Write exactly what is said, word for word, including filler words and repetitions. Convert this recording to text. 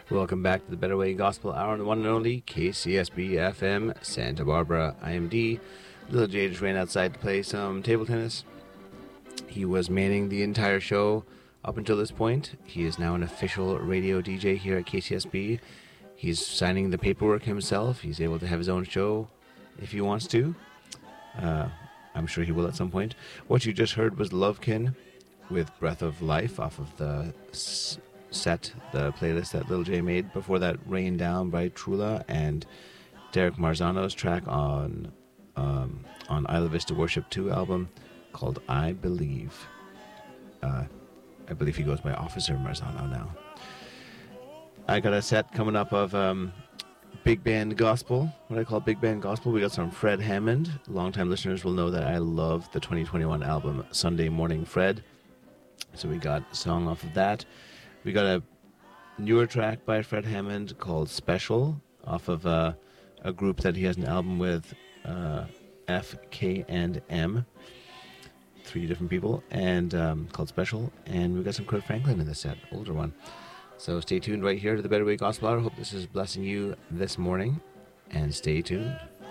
Welcome back to the Better Way Gospel Hour on the one and only K C S B F M Santa Barbara. I am D. Little Jay just ran outside to play some table tennis. He was manning the entire show up until this point. He is now an official radio D J here at K C S B. He's signing the paperwork himself. He's able to have his own show if he wants to. Uh, I'm sure he will at some point. What you just heard was Lovekin with Breath of Life off of the s- set, the playlist that Lil J made. Before that, Rain Down by Trula and Derek Marzano's track on um, on Isla Vista Worship two album called I Believe. Uh, I believe he goes by Officer Marzano now. I got a set coming up of um, big band gospel. What I call big band gospel. We got some Fred Hammond. Longtime listeners will know that I love the twenty twenty-one album Sunday Morning Fred. So we got a song off of that. We got a newer track by Fred Hammond called Special off of uh, a group that he has an album with, uh, F, K, and M. Three different people, and um, called Special. And we got some Kurt Franklin in the set, older one. So stay tuned right here to the Better Way Gospel Hour. Hope this is blessing you this morning, and stay tuned.